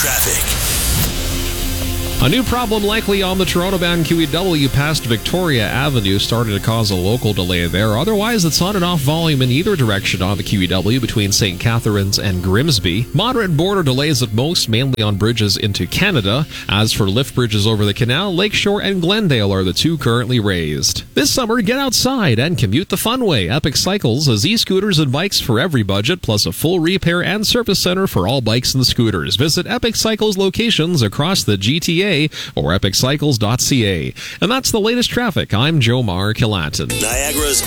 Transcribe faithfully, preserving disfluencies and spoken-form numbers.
Traffic. A new problem likely on the Toronto-bound Q E W past Victoria Avenue started to cause a local delay there. Otherwise, it's on and off volume in either direction on the Q E W between Saint Catharines and Grimsby. Moderate border delays at most, mainly on bridges into Canada. As for lift bridges over the canal, Lakeshore and Glendale are the two currently raised. This summer, get outside and commute the fun way. Epic Cycles has e-scooters and bikes for every budget, plus a full repair and service center for all bikes and scooters. Visit Epic Cycles locations across the G T A or epic cycles dot c a. And that's the latest traffic. I'm Jomar Kilanton. Niagara's